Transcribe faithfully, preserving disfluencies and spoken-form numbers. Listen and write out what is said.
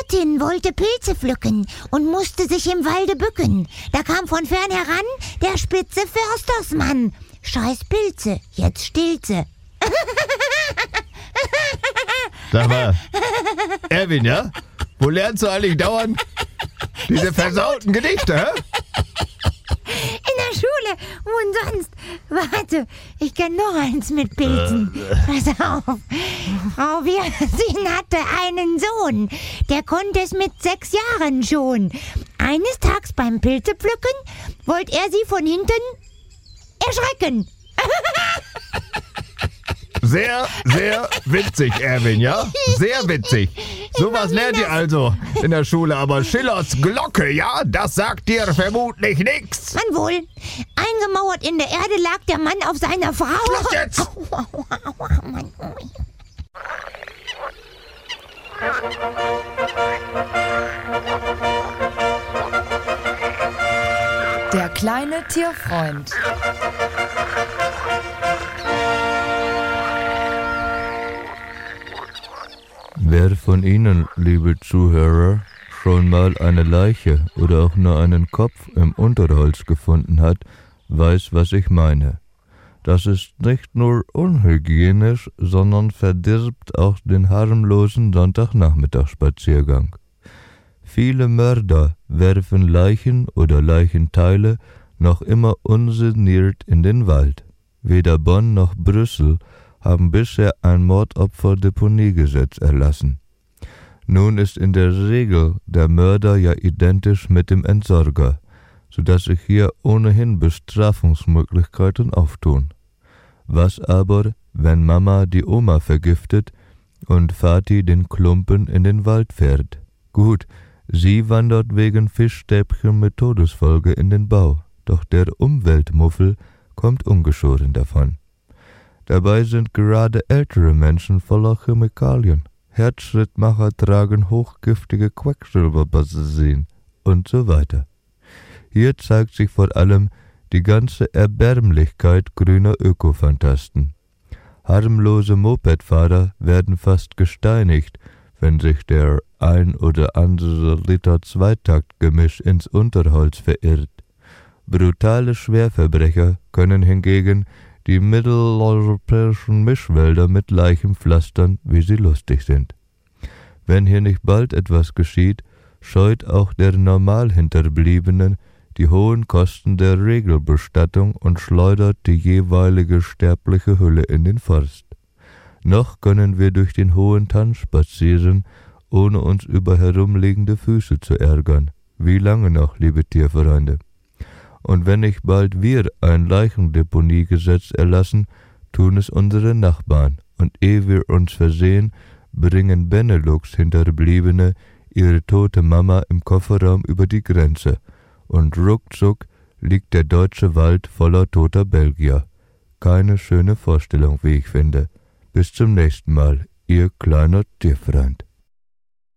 Hirtin wollte Pilze pflücken und musste sich im Walde bücken. Da kam von fern heran der spitze Förstersmann. Scheiß Pilze, jetzt stillt sie. Sag mal, Erwin, ja? Wo lernst du eigentlich dauernd diese versauten Gedichte, hä? In der Schule, wo denn sonst? Warte, ich kenn noch eins mit Pilzen. Pass auf. Frau Wirsin hatte einen Sohn, der konnte es mit sechs Jahren schon. Eines Tages beim Pilzepflücken wollte er sie von hinten erschrecken. Sehr, sehr witzig, Erwin, ja? Sehr witzig. Sowas lernt ihr also in der Schule, aber Schillers Glocke, ja, das sagt dir vermutlich nichts. Mann wohl. Eingemauert in der Erde lag der Mann auf seiner Frau. Schluss jetzt! Aua, aua, aua, Mann. Der kleine Tierfreund. Wer von Ihnen, liebe Zuhörer, schon mal eine Leiche oder auch nur einen Kopf im Unterholz gefunden hat, weiß, was ich meine. Das ist nicht nur unhygienisch, sondern verdirbt auch den harmlosen Sonntagnachmittagsspaziergang. Viele Mörder werfen Leichen oder Leichenteile noch immer ungeniert in den Wald. Weder Bonn noch Brüssel haben bisher ein Mordopferdeponiegesetz erlassen. Nun ist in der Regel der Mörder ja identisch mit dem Entsorger, sodass sich hier ohnehin Bestrafungsmöglichkeiten auftun. Was aber, wenn Mama die Oma vergiftet und Vati den Klumpen in den Wald fährt? Gut, sie wandert wegen Fischstäbchen mit Todesfolge in den Bau, doch der Umweltmuffel kommt ungeschoren davon. Dabei sind gerade ältere Menschen voller Chemikalien. Herzschrittmacher tragen hochgiftige Quecksilberbassin und so weiter. Hier zeigt sich vor allem die ganze Erbärmlichkeit grüner Ökofantasten. Harmlose Mopedfahrer werden fast gesteinigt, wenn sich der ein oder andere Liter Zweitaktgemisch ins Unterholz verirrt. Brutale Schwerverbrecher können hingegen die mitteleuropäischen Mischwälder mit Leichen pflastern, wie sie lustig sind. Wenn hier nicht bald etwas geschieht, scheut auch der Normalhinterbliebenen die hohen Kosten der Regelbestattung und schleudert die jeweilige sterbliche Hülle in den Forst. Noch können wir durch den hohen Tann spazieren, ohne uns über herumliegende Füße zu ärgern. Wie lange noch, liebe Tierfreunde? Und wenn nicht bald wir ein Leichendeponiegesetz erlassen, tun es unsere Nachbarn. Und ehe wir uns versehen, bringen Benelux-Hinterbliebene ihre tote Mama im Kofferraum über die Grenze. Und ruckzuck liegt der deutsche Wald voller toter Belgier. Keine schöne Vorstellung, wie ich finde. Bis zum nächsten Mal, Ihr kleiner Tierfreund.